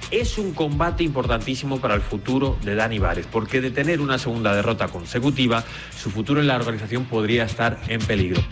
Es un combate importantísimo para el futuro de Dani Vares, porque de tener una segunda derrota consecutiva, su futuro en la organización podría estar en peligro.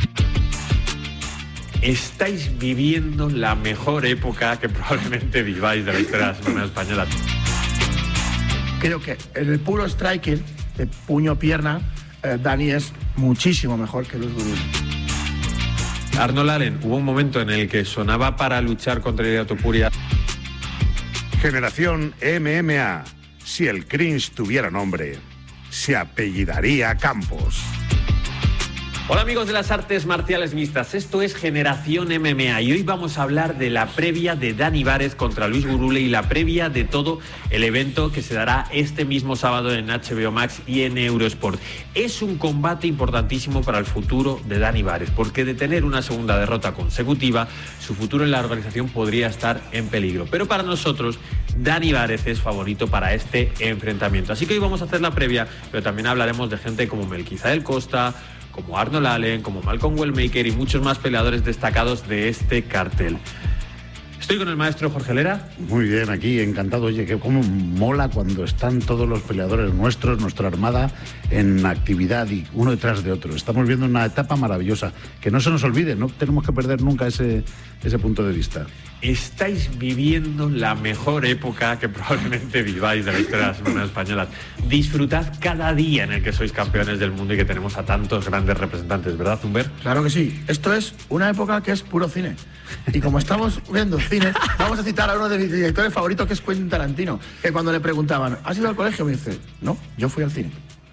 Estáis viviendo la mejor época que probablemente viváis de la historia de la MMA española. Creo que en el puro striking, de puño-pierna, Dani es muchísimo mejor que Luis Gurule. Arnold Allen, hubo un momento en el que sonaba para luchar contra Ilia Topuria. Generación MMA. Si el cringe tuviera nombre, se apellidaría Campos. Hola amigos de las artes marciales mixtas, esto es Generación MMA y hoy vamos a hablar de la previa de Dani Vares contra Luis Gurule y la previa de todo el evento que se dará este mismo sábado en HBO Max y en Eurosport. Es un combate importantísimo para el futuro de Dani Vares, porque de tener una segunda derrota consecutiva, su futuro en la organización podría estar en peligro. Pero para nosotros, Dani Vares es favorito para este enfrentamiento. Así que hoy vamos a hacer la previa, pero también hablaremos de gente como Melquizael Costa, como Arnold Allen, como Malcolm Wellmaker y muchos más peleadores destacados de este cartel. Estoy con el maestro Jorge Lera. Muy bien, aquí encantado. Oye, que cómo mola cuando están todos los peleadores nuestros, nuestra armada, en actividad y uno detrás de otro. Estamos viendo una etapa maravillosa. Que no se nos olvide, no tenemos que perder nunca ese punto de vista. Estáis viviendo la mejor época que probablemente viváis de la historia de la MMA española. Disfrutad cada día en el que sois campeones del mundo y que tenemos a tantos grandes representantes, ¿verdad, Zumber? Claro que sí. Esto es una época que es puro cine. Y como estamos viendo cine, vamos a citar a uno de mis directores favoritos, que es Quentin Tarantino, que cuando le preguntaban, ¿has ido al colegio? Me dice, no, yo fui al cine.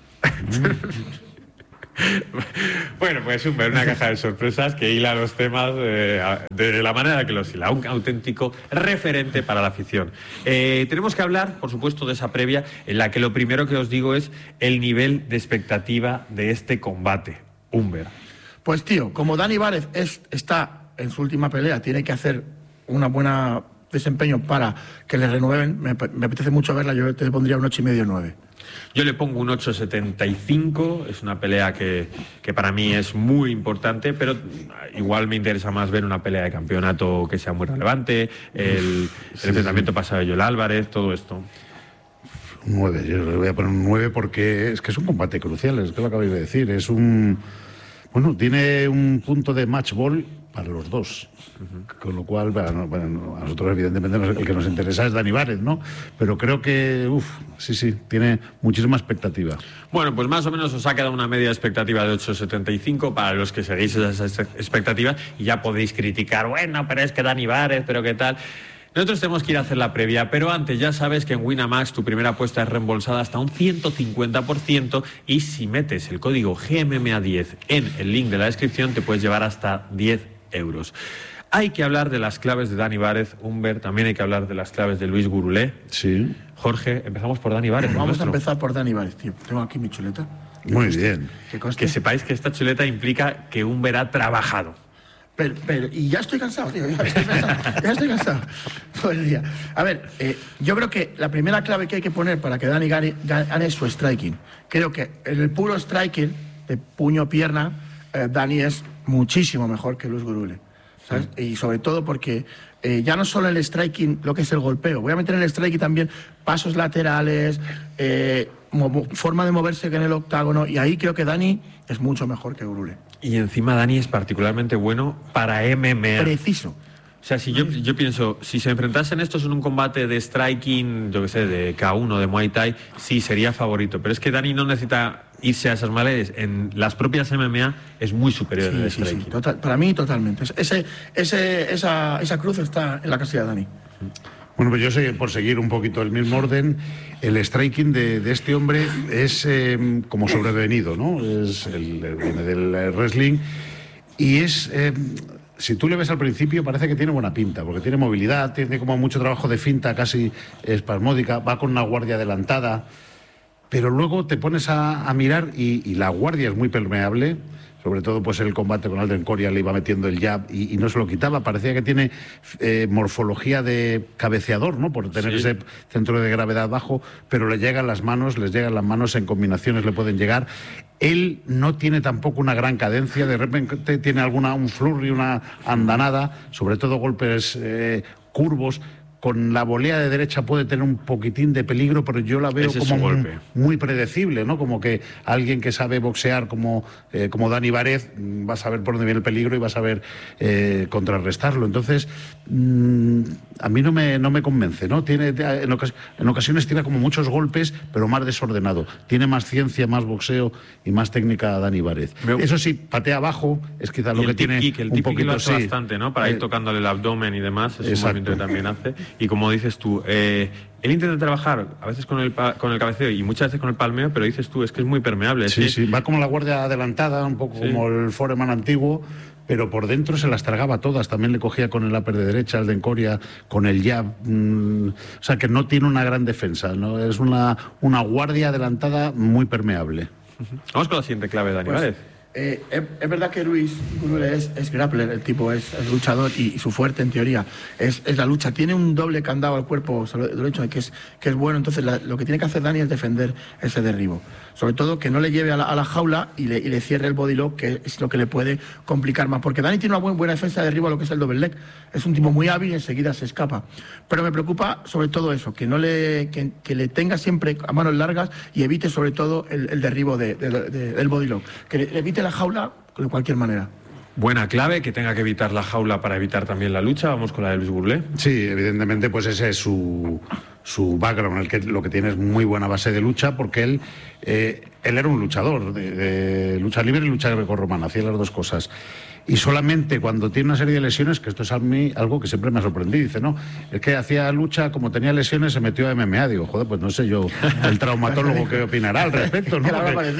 Bueno, pues una caja de sorpresas que hila los temas de la manera que los hila. Un auténtico referente para la afición. Tenemos que hablar, por supuesto, de esa previa en la que lo primero que os digo es el nivel de expectativa de este combate. Humber. Pues tío, como Dani Vares está en su última pelea, tiene que hacer una buena desempeño para que le renueven, me apetece mucho verla. Yo te pondría un 8,5 9. Yo le pongo un 8,75, es una pelea que para mí es muy importante, pero igual me interesa más ver una pelea de campeonato que sea muy relevante, el enfrentamiento pasado de Joel Álvarez, todo esto. 9, yo le voy a poner un 9 porque es que es un combate crucial, es que lo acabáis de decir, es un... Bueno, tiene un punto de match ball para los dos, con lo cual, bueno, a nosotros evidentemente el que nos interesa es Dani Vares, ¿no? Pero creo que, sí, tiene muchísima expectativa. Bueno, pues más o menos os ha quedado una media expectativa de 8,75 para los que seguís esas expectativas y ya podéis criticar, bueno, pero es que Dani Vares, pero qué tal... Nosotros tenemos que ir a hacer la previa, pero antes ya sabes que en Winamax tu primera apuesta es reembolsada hasta un 150% y si metes el código GMMA10 en el link de la descripción te puedes llevar hasta 10 euros. Hay que hablar de las claves de Dani Vares, Humber, también hay que hablar de las claves de Luis Gurule. Sí. Jorge, empezamos por Dani Vares. Vamos a empezar por Dani Vares, tío. Tengo aquí mi chuleta. Muy bien. Que sepáis que esta chuleta implica que Humber ha trabajado. Pero, y ya estoy cansado, tío, ya estoy cansado todo el día. A ver, yo creo que la primera clave que hay que poner para que Dani gane es su striking. Creo que en el puro striking, de puño-pierna, Dani es muchísimo mejor que Luis Gurule, ¿sabes? Sí. Y sobre todo porque ya no solo el striking, lo que es el golpeo, voy a meter en el striking también pasos laterales, forma de moverse en el octágono, y ahí creo que Dani es mucho mejor que Gurule. Y encima Dani es particularmente bueno para MMA. Preciso. O sea, si yo pienso, si se enfrentasen estos en un combate de striking, yo qué sé, de K1, de Muay Thai, sí, sería favorito. Pero es que Dani no necesita irse a esas malees. En las propias MMA es muy superior en el striking. Sí. Para mí, totalmente. Esa cruz está en la casilla de Dani. Bueno, pues yo sé, por seguir un poquito el mismo orden, el striking de este hombre es como sobrevenido, ¿no? Viene del wrestling y es... si tú le ves al principio parece que tiene buena pinta, porque tiene movilidad, tiene como mucho trabajo de finta casi espasmódica, va con una guardia adelantada, pero luego te pones a mirar y la guardia es muy permeable. Sobre todo pues el combate con Aldrin Coria le iba metiendo el jab y no se lo quitaba. Parecía que tiene morfología de cabeceador, ¿no? Por tener ese centro de gravedad bajo, pero les llegan las manos en combinaciones le pueden llegar. Él no tiene tampoco una gran cadencia, de repente tiene un flurry, una andanada, sobre todo golpes curvos, con la volea de derecha puede tener un poquitín de peligro, pero yo la veo como muy predecible, ¿no? Como que alguien que sabe boxear como Dani Varez va a saber por dónde viene el peligro y va a saber contrarrestarlo. Entonces, a mí no me convence, ¿no? En ocasiones tira como muchos golpes, pero más desordenado. Tiene más ciencia, más boxeo y más técnica Dani Varez. Eso sí, patea abajo, es quizás lo que tiene un poquito, lo hace bastante, ¿no? Para ir tocándole el abdomen y demás, es un movimiento que también hace. Y como dices tú, él intenta trabajar a veces con el cabeceo y muchas veces con el palmeo, pero dices tú, es que es muy permeable. Sí, va como la guardia adelantada, un poco como el Foreman antiguo, pero por dentro se las tragaba todas. También le cogía con el upper de derecha, el de Encoria, con el jab. O sea, que no tiene una gran defensa, ¿no? Es una guardia adelantada muy permeable. Vamos con la siguiente clave, Dani Varez. Es verdad que Luis Gurule es grappler, el tipo es luchador y su fuerte en teoría es la lucha. Tiene un doble candado al cuerpo, lo he dicho, que es bueno. Entonces lo que tiene que hacer Dani es defender ese derribo. Sobre todo que no le lleve a la jaula y le cierre el body lock, que es lo que le puede complicar más. Porque Dani tiene una buena defensa de derribo a lo que es el double leg. Es un tipo muy hábil y enseguida se escapa. Pero me preocupa sobre todo eso, que le tenga siempre a manos largas y evite sobre todo el derribo del body lock. Que le evite la jaula de cualquier manera. Buena clave, que tenga que evitar la jaula para evitar también la lucha. Vamos con la de Luis Gurule. Sí, evidentemente, pues ese es su background, lo que tiene es muy buena base de lucha, porque él era un luchador de lucha libre y lucha grecorromana, hacía las dos cosas. Y solamente cuando tiene una serie de lesiones, que esto es a mí algo que siempre me ha sorprendido, dice, no, es que hacía lucha, como tenía lesiones, se metió a MMA. Digo, joder, pues no sé yo, el traumatólogo qué opinará al respecto, ¿no?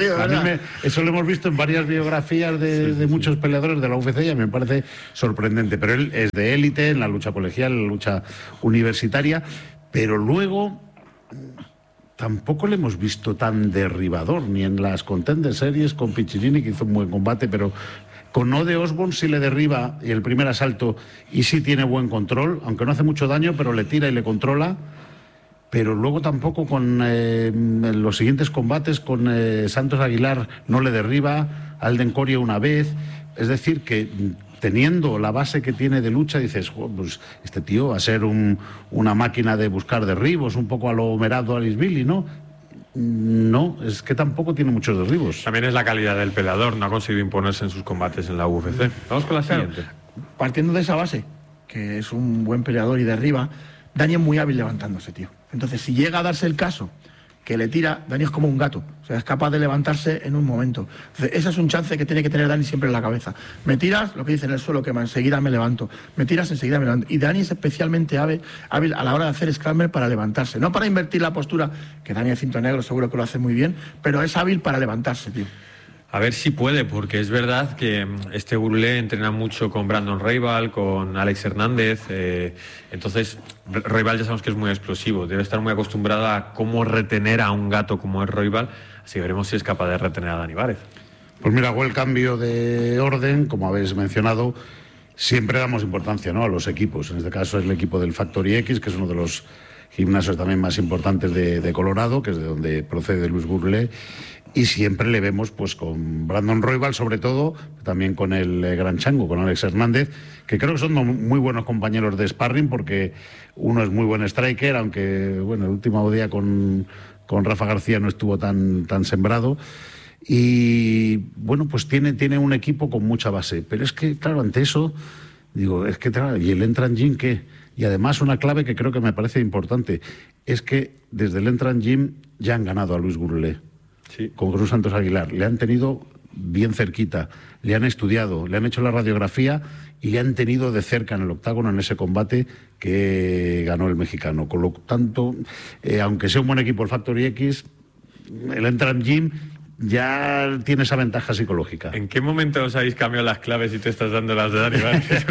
Eso lo hemos visto en varias biografías de muchos peleadores de la UFC y a mí me parece sorprendente. Pero él es de élite en la lucha colegial, en la lucha universitaria, pero luego tampoco le hemos visto tan derribador, ni en las Contender Series con Piccinini, que hizo un buen combate, pero con Ode Osborne sí le derriba y el primer asalto y sí tiene buen control, aunque no hace mucho daño, pero le tira y le controla. Pero luego tampoco con los siguientes combates con Santos Aguilar no le derriba, Alden Coria una vez. Es decir, que teniendo la base que tiene de lucha, dices, pues este tío va a ser una máquina de buscar derribos, un poco a lo Merado Alisvili, ¿no? No, es que tampoco tiene muchos derribos. También es la calidad del peleador, no ha conseguido imponerse en sus combates en la UFC. Vamos con la siguiente. Partiendo de esa base, que es un buen peleador y derriba, Dani es muy hábil levantándose, tío. Entonces, si llega a darse el caso que le tira, Dani es como un gato, o sea, es capaz de levantarse en un momento. Entonces, ese es un chance que tiene que tener Dani siempre en la cabeza. Me tiras, lo que dice en el suelo, que enseguida me levanto. Me tiras, enseguida me levanto. Y Dani es especialmente hábil a la hora de hacer scramble para levantarse. No para invertir la postura, que Dani es cinto negro, seguro que lo hace muy bien, pero es hábil para levantarse, tío. A ver si puede, porque es verdad que este Gurule entrena mucho con Brandon Royval, con Alex Hernández. Entonces, Royval ya sabemos que es muy explosivo. Debe estar muy acostumbrado a cómo retener a un gato como es Royval. Así veremos si es capaz de retener a Dani Varez. Pues mira, hago el cambio de orden, como habéis mencionado. Siempre damos importancia, ¿no?, a los equipos. En este caso es el equipo del Factory X, que es uno de los gimnasios también más importantes de Colorado, que es de donde procede Luis Gurule. Y siempre le vemos pues con Brandon Royval, sobre todo, también con el Gran Chango, con Alex Hernández, que creo que son muy buenos compañeros de sparring, porque uno es muy buen striker, aunque bueno, el último día con Rafa García no estuvo tan sembrado. Y bueno, pues tiene un equipo con mucha base. Pero es que, claro, ante eso, digo, es que, claro, ¿y el Entran Gym qué? Y además una clave que creo que me parece importante, es que desde el Entran Gym ya han ganado a Luis Gurule. Sí. Con Cruz Santos Aguilar. Le han tenido bien cerquita, le han estudiado, le han hecho la radiografía y le han tenido de cerca en el octágono en ese combate que ganó el mexicano. Con lo tanto, aunque sea un buen equipo el Factory X, el Entran Gym ya tiene esa ventaja psicológica. ¿En qué momento os habéis cambiado las claves y te estás dando las de Dani Varez?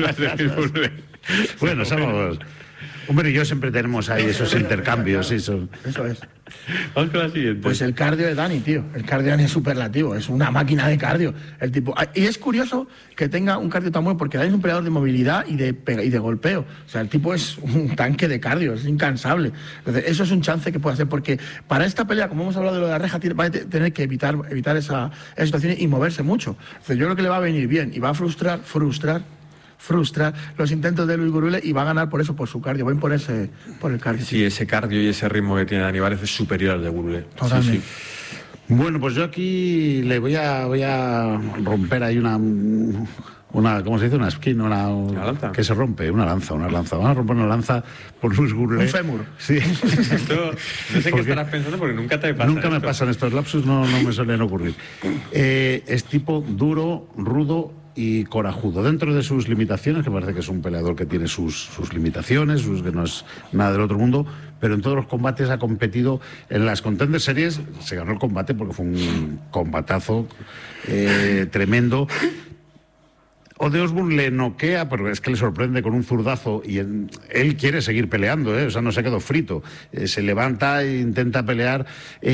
Bueno, somos... Hombre, y yo siempre tenemos ahí esos intercambios. Eso es. Vamos con la siguiente. Pues el cardio de Dani, tío. El cardio de Dani es superlativo. Es una máquina de cardio. El tipo. Y es curioso que tenga un cardio tan bueno, porque Dani es un peleador de movilidad y de golpeo. O sea, el tipo es un tanque de cardio, es incansable. Entonces, eso es un chance que puede hacer, porque para esta pelea, como hemos hablado de lo de la reja, va a tener que evitar esa situación y moverse mucho. Entonces, yo creo que le va a venir bien y va a frustrar frustrar los intentos de Luis Gurule y va a ganar por eso, por su cardio. Voy por el cardio. Sí, ese cardio y ese ritmo que tiene Dani Vares es superior al de Gurule. Totalmente. Sí. Bueno, pues yo aquí le voy a romper ahí una ¿cómo se dice? Una skin, ¿Una lanza? Que se rompe, una lanza. Vamos a romper una lanza por Luis Gurule. Un fémur. Sí. Esto, no sé qué estarás pensando porque nunca te pasa. Nunca me pasan estos lapsus, no me suelen ocurrir. Es tipo duro, rudo y corajudo. Dentro de sus limitaciones, que parece que es un peleador que tiene sus limitaciones, que no es nada del otro mundo, pero en todos los combates ha competido. En las Contender Series se ganó el combate porque fue un combatazo tremendo. Ode Osbourne le noquea, pero es que le sorprende con un zurdazo y él quiere seguir peleando, o sea, no se quedó frito. Se levanta e intenta pelear.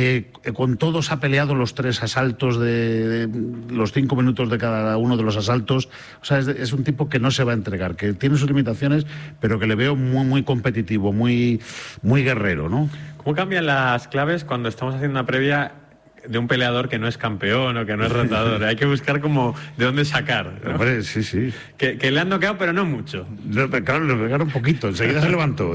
Con todos ha peleado los 3 asaltos de los 5 minutos de cada uno de los asaltos. O sea, es un tipo que no se va a entregar, que tiene sus limitaciones, pero que le veo muy, muy competitivo, muy, muy guerrero, ¿no? ¿Cómo cambian las claves cuando estamos haciendo una previa de un peleador que no es campeón o que no es rotador? Hay que buscar como de dónde sacar, ¿no? Hombre, sí. Que le han noqueado, pero no mucho. Claro, le pegaron un poquito, enseguida se levantó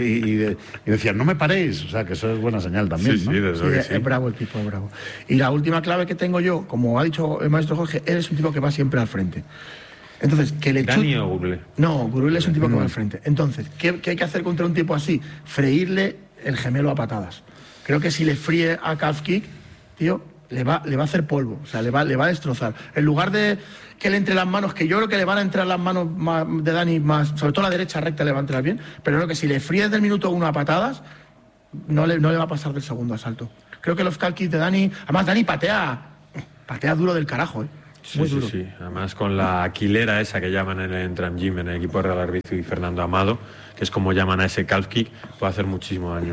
y decían, no me paréis. O sea, que eso es buena señal también, ¿no? Es bravo el tipo, es bravo. Y la última clave que tengo yo, como ha dicho el maestro Jorge, él es un tipo que va siempre al frente. Entonces, que le ¿Dani o Gurule? No, Gurule es un tipo que va al frente. Entonces, ¿qué hay que hacer contra un tipo así? Freírle el gemelo a patadas. Creo que si le fríe a calf kick, tío, le va a hacer polvo, o sea, le va a destrozar. En lugar de que le entre las manos, que yo creo que le van a entrar las manos de Dani más, sobre todo la derecha recta le va a entrar bien, pero creo que si le fríes del minuto 1 a patadas, no le va a pasar del segundo asalto. Creo que los calf kicks de Dani, además Dani patea duro del carajo, muy duro. Sí. Además con la aquilera esa que llaman en el Entram Gym, en el equipo de Real Arbizu y Fernando Amado, que es como llaman a ese calf kick, puede hacer muchísimo daño.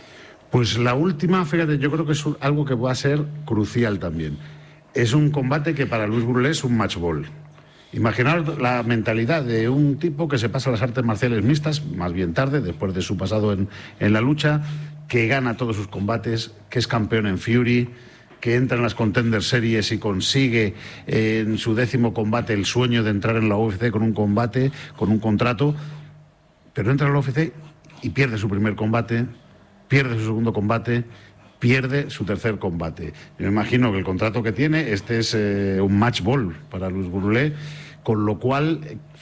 Pues la última, fíjate, yo creo que es algo que va a ser crucial también. Es un combate que para Luis Gurule es un match ball. Imaginaos la mentalidad de un tipo que se pasa a las artes marciales mixtas, más bien tarde, después de su pasado en la lucha, que gana todos sus combates, que es campeón en Fury, que entra en las Contender Series y consigue en su 10º combate el sueño de entrar en la UFC con un combate, con un contrato, pero entra en la UFC y pierde su primer combate, pierde su segundo combate, pierde su tercer combate. Yo me imagino que el contrato que tiene, este es un match ball para Luis Gurule, con lo cual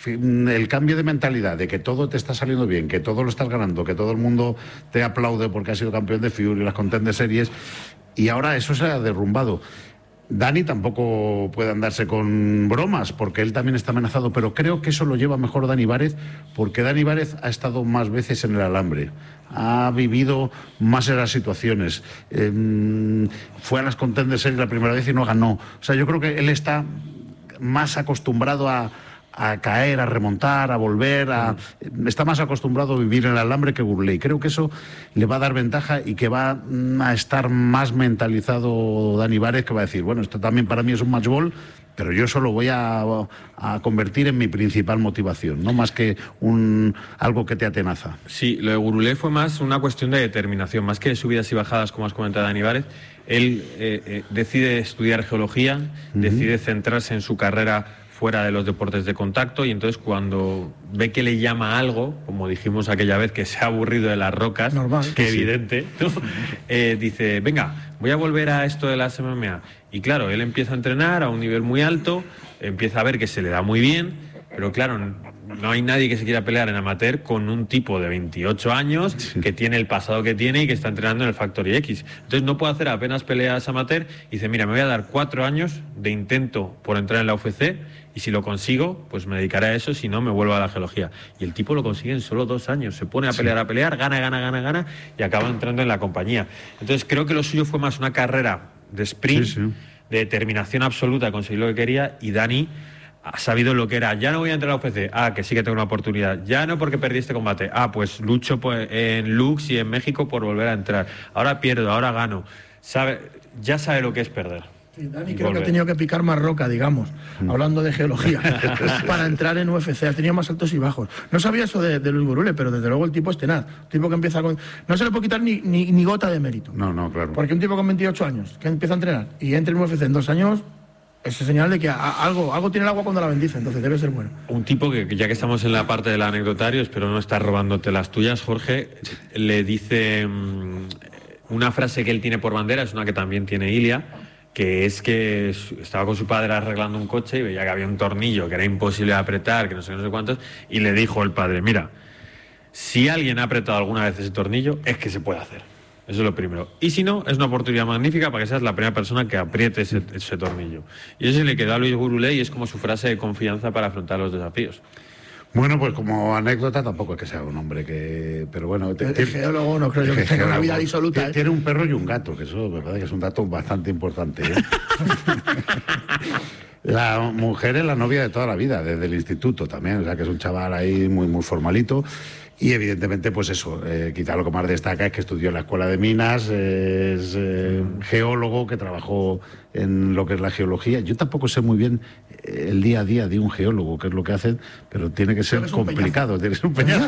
el cambio de mentalidad, de que todo te está saliendo bien, que todo lo estás ganando, que todo el mundo te aplaude porque has sido campeón de Fury, las Contender Series, y ahora eso se ha derrumbado. Dani tampoco puede andarse con bromas, porque él también está amenazado, pero creo que eso lo lleva mejor Dani Vares, porque Dani Vares ha estado más veces en el alambre, ha vivido más en las situaciones, fue a las Contender Series la primera vez y no ganó. O sea, yo creo que él está más acostumbrado a caer, a remontar, a volver, está más acostumbrado a vivir en el alambre que Gurule, y creo que eso le va a dar ventaja y que va a estar más mentalizado Dani Vares, que va a decir, bueno, esto también para mí es un match ball, pero yo eso lo voy a convertir en mi principal motivación, no más que algo que te atenaza. Sí, lo de Gurule fue más una cuestión de determinación, más que de subidas y bajadas, como has comentado Dani Vares. Él decide estudiar geología, decide centrarse en su carrera fuera de los deportes de contacto, y entonces cuando ve que le llama algo, como dijimos aquella vez, que se ha aburrido de las rocas, normal, que evidente, ¿no? Dice, venga, voy a volver a esto de las MMA. Y claro, él empieza a entrenar a un nivel muy alto, empieza a ver que se le da muy bien, pero claro, no hay nadie que se quiera pelear en amateur con un tipo de 28 años que tiene el pasado que tiene y que está entrenando en el Factory X. Entonces no puede hacer apenas peleas amateur y dice, mira, me voy a dar 4 años de intento por entrar en la UFC, y si lo consigo, pues me dedicaré a eso, si no, me vuelvo a la geología. Y el tipo lo consigue en solo 2 años. Se pone a pelear, gana, y acaba entrando en la compañía. Entonces creo que lo suyo fue más una carrera de sprint, de determinación absoluta de conseguir lo que quería, y Dani ha sabido lo que era. Ya no voy a entrar a la UFC, que sí que tengo una oportunidad. Ya no porque perdí este combate, pues lucho en Lux y en México por volver a entrar. Ahora pierdo, ahora gano. Ya sabe lo que es perder. Sí, Dani creo que ha tenido que picar más roca, digamos, hablando de geología, para entrar en UFC. Ha tenido más altos y bajos. No sabía eso de Luis Gurule, pero desde luego el tipo es tenaz. Un tipo que empieza con... No se le puede quitar ni gota de mérito. No, claro. Porque un tipo con 28 años, que empieza a entrenar y entra en UFC en 2 años... es señal de que algo tiene el agua cuando la bendice, entonces debe ser bueno. Un tipo que, ya que estamos en la parte del anecdotario, espero no estar robándote las tuyas, Jorge, le dice una frase que él tiene por bandera, es una que también tiene Ilia, que es que estaba con su padre arreglando un coche y veía que había un tornillo que era imposible de apretar, que no sé cuántos, y le dijo el padre, mira, si alguien ha apretado alguna vez ese tornillo, es que se puede hacer. Eso es lo primero. Y si no, es una oportunidad magnífica para que seas la primera persona que apriete ese tornillo. Y eso se le quedó a Luis Gurulé y es como su frase de confianza para afrontar los desafíos. Bueno, pues como anécdota tampoco es que sea un hombre que... Pero bueno... El geólogo no creo yo que tenga una vida disoluta. Tiene un perro y un gato, que eso me parece que es un dato bastante importante. La mujer es la novia de toda la vida, desde el instituto también, o sea que es un chaval ahí muy, muy formalito. Y evidentemente, pues eso, quizá lo que más destaca es que estudió en la Escuela de Minas, es geólogo que trabajó en lo que es la geología. Yo tampoco sé muy bien el día a día de un geólogo, qué es lo que hacen, pero tiene que ser complicado, tiene que ser un peñazo.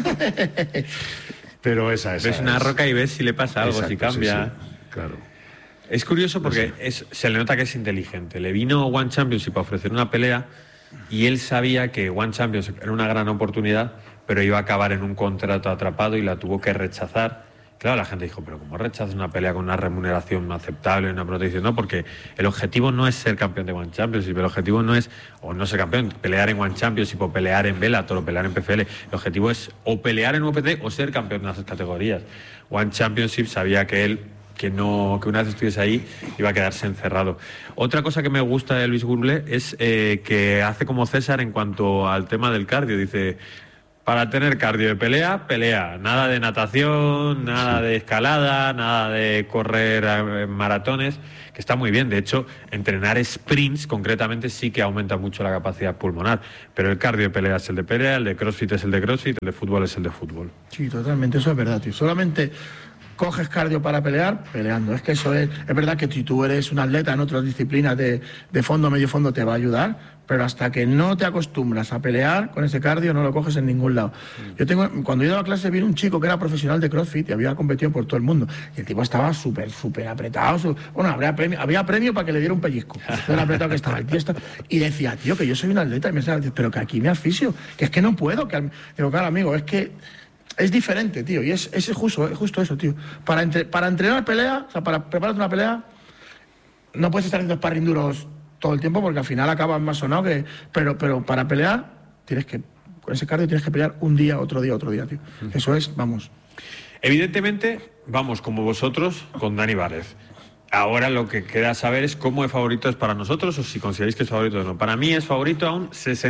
Pero esa ves una roca y ves si le pasa algo, si cambia. Sí, claro. Es curioso porque se le nota que es inteligente. Le vino One Championship a ofrecer una pelea y él sabía que One Championship era una gran oportunidad, pero iba a acabar en un contrato atrapado y la tuvo que rechazar. Claro, la gente dijo, pero ¿cómo rechazas una pelea con una remuneración aceptable, una protección? No, porque el objetivo no es ser campeón de One Championship, el objetivo no es, o no ser campeón, pelear en One Championship o pelear en Bellator o pelear en PFL. El objetivo es o pelear en UPT o ser campeón de esas categorías. One Championship sabía que él, que una vez estuviese ahí iba a quedarse encerrado. Otra cosa que me gusta de Luis Gurulé es que hace como César en cuanto al tema del cardio. Dice, para tener cardio de pelea, nada de natación, nada de escalada, nada de correr maratones, que está muy bien. De hecho, entrenar sprints concretamente sí que aumenta mucho la capacidad pulmonar, pero el cardio de pelea es el de pelea, el de crossfit es el de crossfit, el de fútbol es el de fútbol. Sí, totalmente, eso es verdad, tío. Solamente coges cardio para pelear, peleando. Es que eso es verdad que si tú eres un atleta en otras disciplinas de fondo, medio fondo, te va a ayudar, pero hasta que no te acostumbras a pelear con ese cardio no lo coges en ningún lado. Cuando yo iba a clase vino un chico que era profesional de CrossFit y había competido por todo el mundo. Y el tipo estaba súper apretado. Bueno, había premio para que le diera un pellizco. Tan apretado que estaba el tío. Y decía, tío, que yo soy un atleta. Y me decía, pero que aquí me asfixio, que es que no puedo. Digo, claro, amigo, es que es diferente, tío, y es justo eso, tío. Para entrenar pelea, o sea, para prepararte una pelea, no puedes estar haciendo sparring duros todo el tiempo porque al final acabas más sonado que... Pero para pelear, con ese cardio tienes que pelear un día, otro día, tío. Eso es, vamos. Evidentemente, vamos como vosotros con Dani Várez. Ahora lo que queda saber es cómo de favorito es para nosotros o si consideráis que es favorito o no. Para mí es favorito a un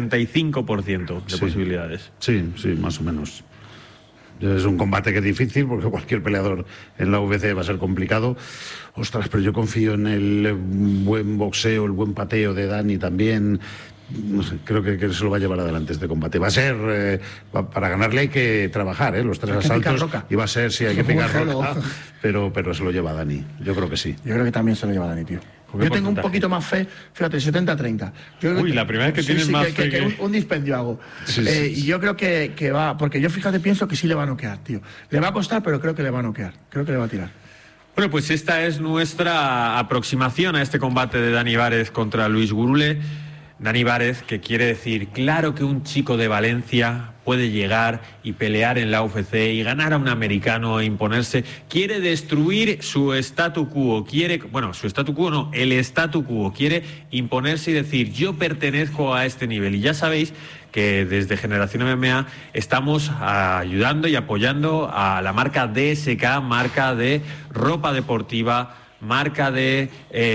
65% de posibilidades. Sí, más o menos. Es un combate que es difícil porque cualquier peleador en la UFC va a ser complicado. Ostras, pero yo confío en el buen boxeo, el buen pateo de Dani también. No sé, creo que se lo va a llevar adelante este combate. Va a ser, para ganarle hay que trabajar, los 3 asaltos. Y va a ser, sí, hay que picar roca, pero se lo lleva Dani. Yo creo que sí. Yo creo que también se lo lleva Dani, tío. Yo tengo un poquito más fe, fíjate, 70-30. Uy, la primera vez que tienes más fe que un dispendio hago. Y yo creo que va, porque yo fíjate, pienso que sí le va a noquear, tío. Le va a costar, pero creo que le va a noquear. Creo que le va a tirar. Bueno, pues esta es nuestra aproximación a este combate de Dani Várez contra Luis Gurulé. Dani Várez, que quiere decir, claro que un chico de Valencia puede llegar y pelear en la UFC y ganar a un americano e imponerse. Quiere destruir su statu quo, el statu quo. Quiere imponerse y decir, yo pertenezco a este nivel. Y ya sabéis que desde Generación MMA estamos ayudando y apoyando a la marca DSK, marca de ropa deportiva, marca de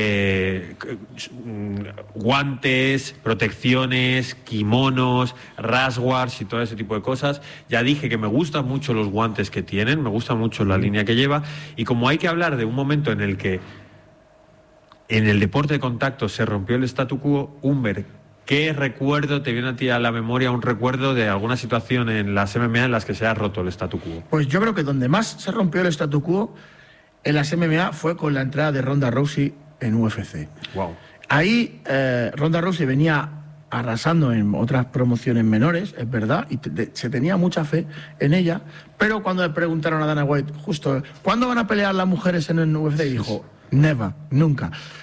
guantes, protecciones, kimonos, rasguards y todo ese tipo de cosas. Ya dije que me gustan mucho los guantes que tienen, me gusta mucho la línea que lleva, y como hay que hablar de un momento en el que en el deporte de contacto se rompió el statu quo, Humber, ¿qué recuerdo te viene a ti a la memoria, un recuerdo de alguna situación en las MMA en las que se ha roto el statu quo? Pues yo creo que donde más se rompió el statu quo en las MMA fue con la entrada de Ronda Rousey en UFC. Wow. Ahí Ronda Rousey venía arrasando en otras promociones menores, es verdad, y se tenía mucha fe en ella, pero cuando le preguntaron a Dana White, justo, ¿cuándo van a pelear las mujeres en el UFC? Y dijo, never, nunca.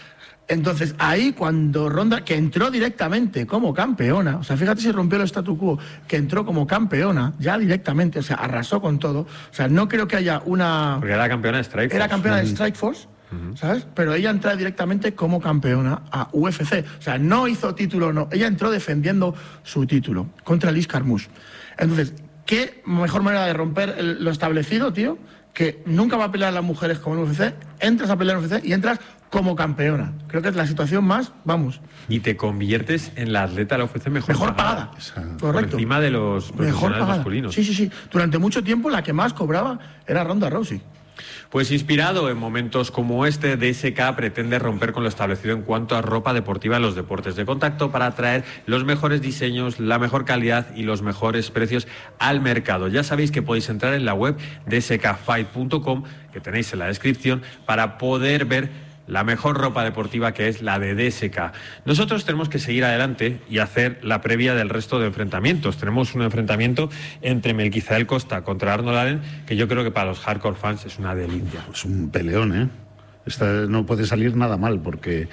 Entonces, ahí cuando Ronda, que entró directamente como campeona, o sea, fíjate si rompió el statu quo, que entró como campeona, ya directamente, o sea, arrasó con todo. O sea, no creo que haya una... Porque era campeona de Strikeforce. Era campeona de Strikeforce, ¿sabes? Pero ella entró directamente como campeona a UFC. O sea, no hizo título, no. Ella entró defendiendo su título contra Liz Carmouche. Entonces, ¿qué mejor manera de romper lo establecido, tío? Que nunca va a pelear las mujeres como en UFC, entras a pelear en UFC y entras como campeona. Creo que es la situación más, vamos. Y te conviertes en la atleta de la UFC mejor pagada. Correcto. Por encima de los profesionales masculinos. Sí. Durante mucho tiempo la que más cobraba era Ronda Rousey. Pues inspirado en momentos como este, DSK pretende romper con lo establecido en cuanto a ropa deportiva en los deportes de contacto para atraer los mejores diseños, la mejor calidad y los mejores precios al mercado. Ya sabéis que podéis entrar en la web dskfight.com, que tenéis en la descripción, para poder ver la mejor ropa deportiva, que es la de DSK. Nosotros tenemos que seguir adelante y hacer la previa del resto de enfrentamientos. Tenemos un enfrentamiento entre Melquizael Costa contra Arnold Allen, que yo creo que para los hardcore fans es una delicia. Es un peleón, ¿eh? No puede salir nada mal, porque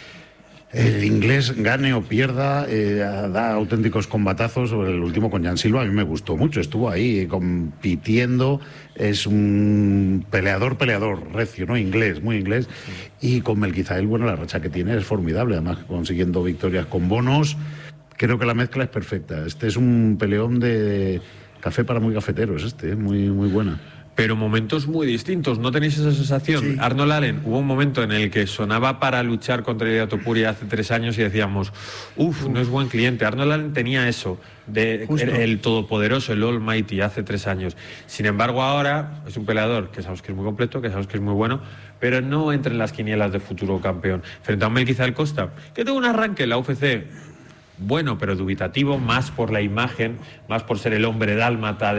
el inglés, gane o pierda, da auténticos combatazos. Sobre el último con Jan Silva a mí me gustó mucho, estuvo ahí compitiendo, es un peleador recio, ¿no? Inglés, muy inglés. Y con Melquizael, bueno, la racha que tiene es formidable, además consiguiendo victorias con bonos. Creo que la mezcla es perfecta. Este es un peleón de café para muy cafeteros, muy, muy buena. Pero momentos muy distintos, ¿no tenéis esa sensación? Sí. Arnold Allen, hubo un momento en el que sonaba para luchar contra Ilia Topuria hace 3 años y decíamos, no es buen cliente. Arnold Allen tenía eso, el todopoderoso, el Almighty, hace 3 años. Sin embargo, ahora es un peleador que sabemos que es muy completo, que sabemos que es muy bueno, pero no entra en las quinielas de futuro campeón. Frente a un Melquizael Costa, que tuvo un arranque en la UFC bueno, pero dubitativo, más por la imagen, más por ser el hombre dálmata